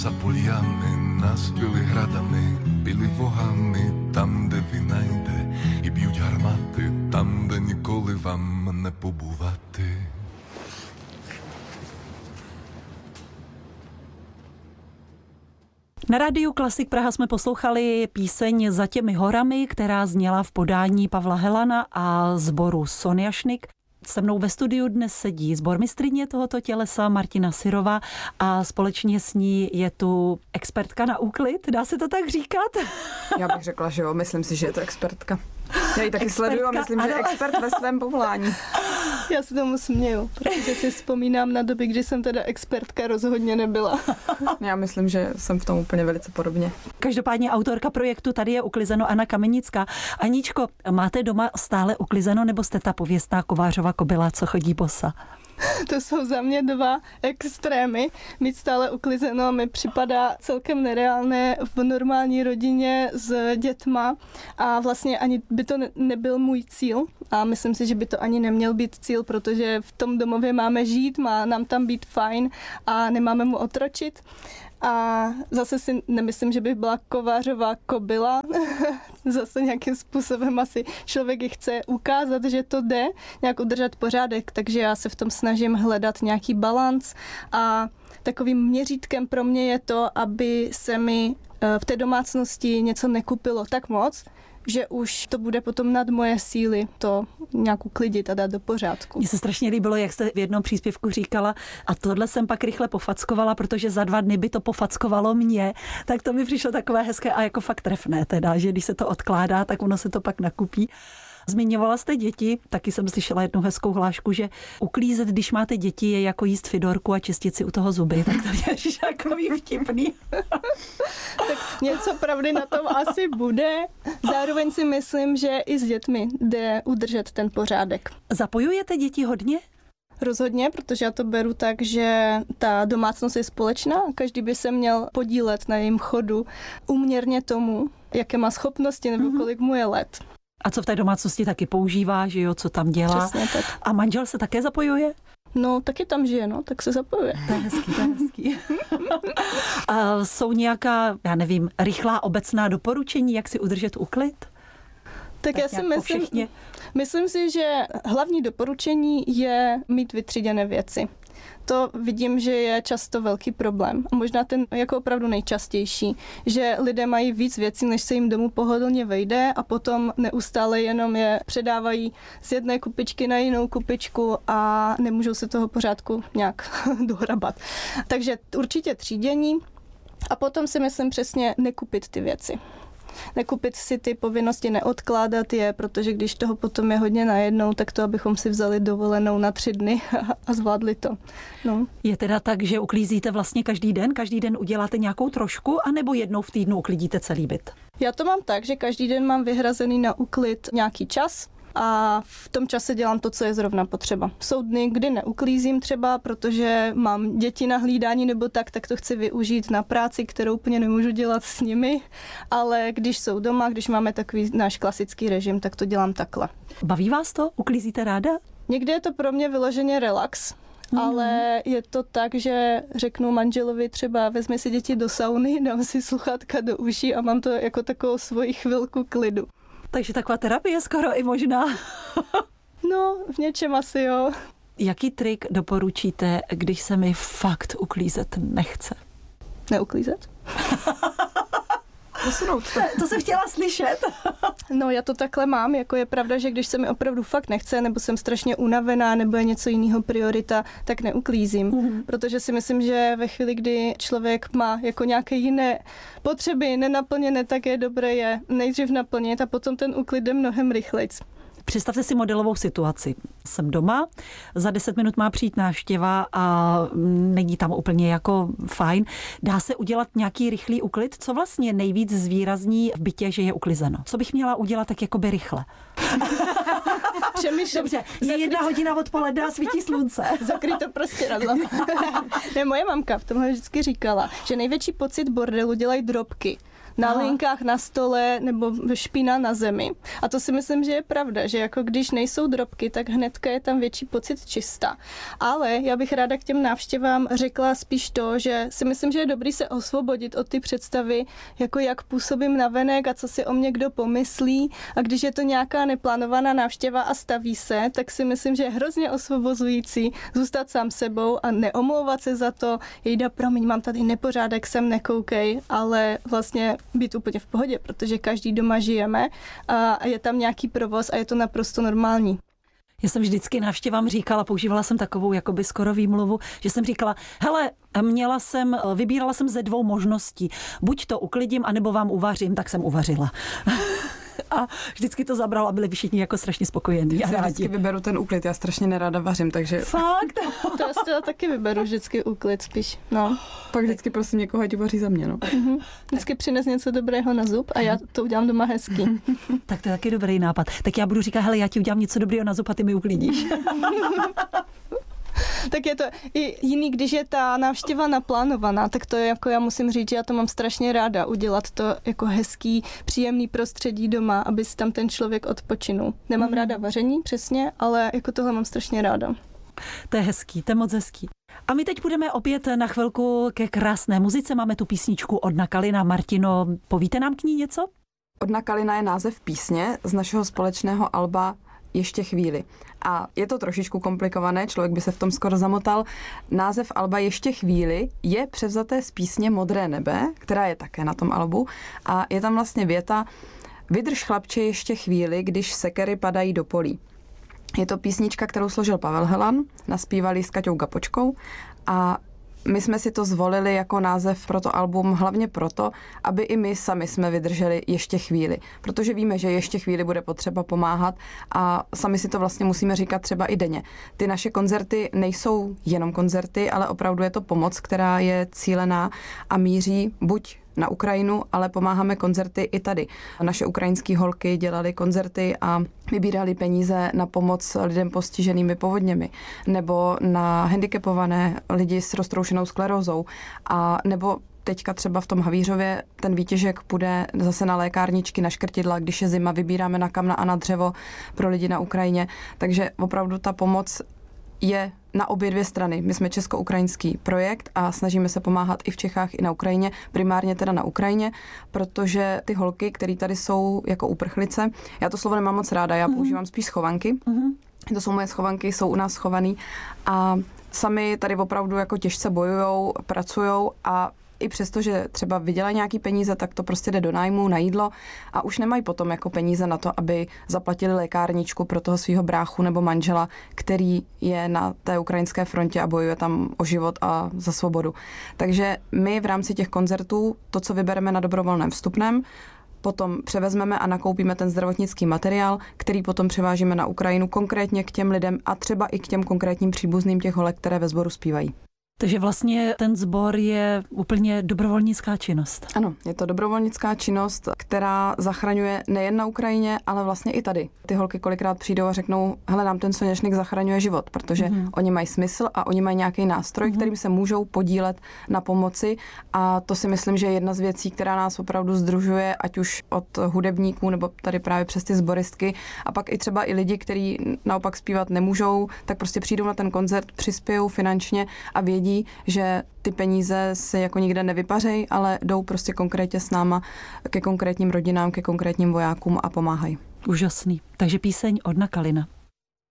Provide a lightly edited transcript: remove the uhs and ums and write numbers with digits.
za poliami nás byli hradami, byli vohami, tam, де війна йде, і б'ють гармати, там, де ніколи вам не побувати. Na rádiu Klasik Praha jsme poslouchali píseň Za těmi horami, která zněla v podání Pavla Helana a sboru Sonjašnik. Se mnou ve studiu dnes sedí sbormistryně tohoto tělesa Martina Syrová a společně s ní je tu expertka na úklid. Dá se to tak říkat? Já bych řekla, že jo, myslím si, že je to expertka. Já ji taky sleduju a myslím, že je expert ve svém povolání. Já se tomu směju, protože si vzpomínám na doby, kdy jsem teda expertka rozhodně nebyla. Já myslím, že jsem v tom úplně velice podobně. Každopádně autorka projektu Tady je uklizeno Anna Kamenická. Aníčko, máte doma stále uklizeno nebo jste ta pověstná kovářova kobyla, co chodí bosa? To jsou za mě dva extrémy. Mít stále uklizeno mi připadá celkem nereálné v normální rodině s dětma a vlastně ani by to nebyl můj cíl a myslím si, že by to ani neměl být cíl, protože v tom domově máme žít, má nám tam být fajn a nemáme mu otročit. A zase si nemyslím, že bych byla kovářová kobyla. Zase nějakým způsobem asi člověk chce ukázat, že to jde, nějak udržet pořádek, takže já se v tom snažím hledat nějaký balanc a takovým měřítkem pro mě je to, aby se mi v té domácnosti něco nekupilo tak moc, že už to bude potom nad moje síly to nějak uklidit a dát do pořádku. Mně se strašně líbilo, jak jste v jednom příspěvku říkala a tohle jsem pak rychle pofackovala, protože za 2 dny by to pofackovalo mě, tak to mi přišlo takové hezké a jako fakt trefné teda, že když se to odkládá, tak ono se to pak nakupí. Zmiňovala jste děti, taky jsem slyšela jednu hezkou hlášku, že uklízet, když máte děti, je jako jíst fidorku a čistit si u toho zuby, tak to je takový vtipný. Tak něco pravdy na tom asi bude. Zároveň si myslím, že i s dětmi jde udržet ten pořádek. Zapojujete děti hodně? Rozhodně, protože já to beru tak, že ta domácnost je společná, každý by se měl podílet na jejím chodu úměrně tomu, jaké má schopnosti nebo kolik mu je let. A co v té domácnosti taky používá, že jo, co tam dělá. Přesně tak. A manžel se také zapojuje? No, taky tam žije, no, tak se zapojuje. To je hezký, to je hezký. A jsou nějaká, já nevím, rychlá obecná doporučení, jak si udržet úklid? Tak já si myslím si, že hlavní doporučení je mít vytříděné věci. To vidím, že je často velký problém. A možná ten jako opravdu nejčastější, že lidé mají víc věcí, než se jim domů pohodlně vejde a potom neustále jenom je předávají z jedné kupičky na jinou kupičku a nemůžou se toho pořádku nějak dohrabat. Takže určitě třídění a potom si myslím přesně nekupit ty věci. Nekupit si ty povinnosti, neodkládat je, protože když toho potom je hodně najednou, tak to, abychom si vzali dovolenou na 3 dny a zvládli to. No. Je teda tak, že uklízíte vlastně každý den uděláte nějakou trošku, anebo jednou v týdnu uklidíte celý byt? Já to mám tak, že každý den mám vyhrazený na úklid nějaký čas, a v tom čase dělám to, co je zrovna potřeba. Jsou dny, kdy neuklízím třeba, protože mám děti na hlídání nebo tak to chci využít na práci, kterou úplně nemůžu dělat s nimi, ale když jsou doma, když máme takový náš klasický režim, tak to dělám takhle. Baví vás to? Uklízíte ráda? Někdy je to pro mě vyloženě relax, ale je to tak, že řeknu manželovi třeba vezmi si děti do sauny, dám si sluchátka do uší a mám to jako takovou svoji chvilku klidu. Takže taková terapie skoro i možná. No, v něčem asi jo. Jaký trik doporučíte, když se mi fakt uklízet nechce? Neuklízet? To jsem chtěla slyšet. No, já to takhle mám, jako je pravda, že když se mi opravdu fakt nechce, nebo jsem strašně unavená, nebo je něco jiného priorita, tak neuklízím. Protože si myslím, že ve chvíli, kdy člověk má jako nějaké jiné potřeby nenaplněné, tak je dobré je nejdřív naplnit a potom ten úklid jde mnohem rychlejc. Představte si modelovou situaci. Jsem doma, za 10 minut má přijít návštěva a není tam úplně jako fajn. Dá se udělat nějaký rychlý úklid? Co vlastně nejvíc zvýrazní v bytě, že je uklizeno? Co bych měla udělat tak jakoby rychle? Přemýšlím. Dobře, je 1 hodina odpoledne a svítí slunce. Zakryj to prostě radlem. Ne, moje mamka v tomhle vždycky říkala, že největší pocit bordelu dělají drobky. na linkách na stole nebo špína na zemi. A to si myslím, že je pravda, že jako když nejsou drobky, tak hnedka je tam větší pocit čista. Ale já bych ráda k těm návštěvám řekla spíš to, že si myslím, že je dobrý se osvobodit od ty představy, jako jak působím navenek a co si o mě kdo pomyslí. A když je to nějaká neplánovaná návštěva a staví se, tak si myslím, že je hrozně osvobozující zůstat sám sebou a neomlouvat se za to, jejda, promiň, mám tady nepořádek, sem nekoukej, ale vlastně být úplně v pohodě, protože každý doma žijeme a je tam nějaký provoz a je to naprosto normální. Já jsem vždycky návštěvám říkala, používala jsem takovou jakoby skoro výmluvu, že jsem říkala, hele, vybírala jsem ze 2 možností. Buď to uklidím, anebo vám uvařím, tak jsem uvařila. A vždycky to zabralo a byli všichni jako strašně spokojení. Já vždycky vyberu ten úklid, já strašně nerada vařím, takže... Fakt? To já si taky vyberu vždycky úklid spíš, no. Pak vždycky prosím někoho, ať uvaří za mě, no. Vždycky přines něco dobrého na zub a já to udělám doma hezky. Tak to je taky dobrý nápad. Tak já budu říkat, hele, já ti udělám něco dobrého na zub a ty mi uklidíš. Tak je to i jiný, když je ta návštěva naplánovaná, tak to je jako, já musím říct, že já to mám strašně ráda, udělat to jako hezký, příjemný prostředí doma, aby si tam ten člověk odpočinul. Nemám ráda vaření, přesně, ale jako tohle mám strašně ráda. To je hezký, to je moc hezký. A my teď budeme opět na chvilku ke krásné muzice. Máme tu písničku od Nakalina. Martino, povíte nám k ní něco? Od Nakalina je název písně z našeho společného alba Ještě chvíli. A je to trošičku komplikované, člověk by se v tom skoro zamotal. Název alba Ještě chvíli je převzaté z písně Modré nebe, která je také na tom albu. A je tam vlastně věta: Vydrž, chlapče, ještě chvíli, když sekery padají do polí. Je to písnička, kterou složil Pavel Helan, naspívali s Kaťou Gapočkou a my jsme si to zvolili jako název pro to album hlavně proto, aby i my sami jsme vydrželi ještě chvíli. Protože víme, že ještě chvíli bude potřeba pomáhat a sami si to vlastně musíme říkat třeba i denně. Ty naše koncerty nejsou jenom koncerty, ale opravdu je to pomoc, která je cílená a míří buď na Ukrajinu, ale pomáháme koncerty i tady. Naše ukrajinské holky dělaly koncerty a vybírali peníze na pomoc lidem postiženými povodněmi nebo na handicapované lidi s roztroušenou sklerózou a nebo teďka třeba v tom Havířově ten výtěžek půjde zase na lékárničky, na škrtidla, když je zima, vybíráme na kamna a na dřevo pro lidi na Ukrajině. Takže opravdu ta pomoc je na obě 2 strany. My jsme česko-ukrajinský projekt a snažíme se pomáhat i v Čechách, i na Ukrajině, primárně teda na Ukrajině, protože ty holky, které tady jsou jako uprchlice, já to slovo nemám moc ráda, já používám spíš schovanky. To jsou moje schovanky, jsou u nás schovaný a sami tady opravdu jako těžce bojujou, pracujou a i přesto, že třeba vydělají nějaký peníze, tak to prostě jde do nájmu, na jídlo a už nemají potom jako peníze na to, aby zaplatili lékárničku pro toho svého bráchu nebo manžela, který je na té ukrajinské frontě a bojuje tam o život a za svobodu. Takže my v rámci těch koncertů to, co vybereme na dobrovolném vstupném, potom převezmeme a nakoupíme ten zdravotnický materiál, který potom převážíme na Ukrajinu konkrétně k těm lidem a třeba i k těm konkrétním příbuzným těch holek, které ve sboru zpívají. Takže vlastně ten sbor je úplně dobrovolnická činnost. Ano, je to dobrovolnická činnost, která zachraňuje nejen na Ukrajině, ale vlastně i tady. Ty holky kolikrát přijdou a řeknou, hele, nám ten slunečník zachraňuje život, protože oni mají smysl a oni mají nějaký nástroj, kterým se můžou podílet na pomoci a to si myslím, že je jedna z věcí, která nás opravdu sdružuje, ať už od hudebníků nebo tady právě přes ty sboristky a pak i třeba i lidi, kteří naopak zpívat nemůžou, tak prostě přijdou na ten koncert, přispějou finančně a vědí, že ty peníze se jako nikde nevypařejí, ale jdou prostě konkrétně s náma ke konkrétním rodinám, ke konkrétním vojákům a pomáhají. Úžasný. Takže píseň od Nakalina.